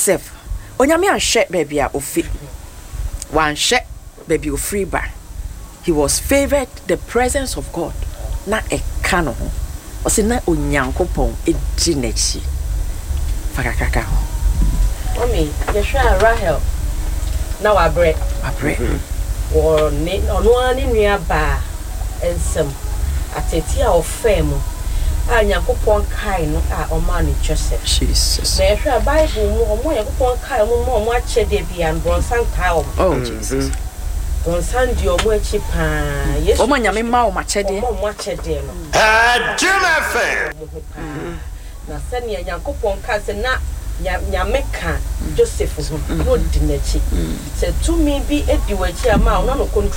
Joseph onyame anhwe baby a ofi wanhwe baby ofree ba he was favored the presence of God na ekano ho o se na onyankopon ejinachi fakakaka ho Mommy, Yeshua Rahel. Now I break. Or no one in near bar and some at a tear of fame. And Yakupon kind or money Joseph. Jesus. There's a Bible more Yakupon kind more much a debby and Bronson Town. Oh Jesus. Bronson your more cheap. Yes, oh, my yammy mau machete. Much a deal. Jim FM. Now send your Yakupon cousin not. Nyameka Joseph no dinachi said to me be a duet ma no control